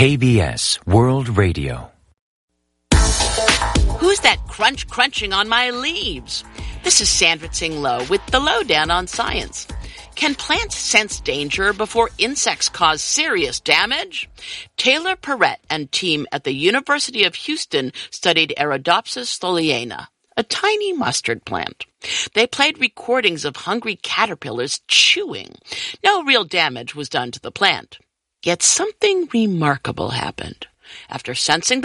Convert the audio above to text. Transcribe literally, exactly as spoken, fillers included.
K B S World Radio. Who's that crunch crunching on my leaves? This is Sandra Tsing Loh with the Lowdown on Science. Can plants sense danger before insects cause serious damage? Taylor Perrett and team at the University of Houston studied Arabidopsis tholiana, a tiny mustard plant. They played recordings of hungry caterpillars chewing. No real damage was done to the plant. Yet something remarkable happened. After sensing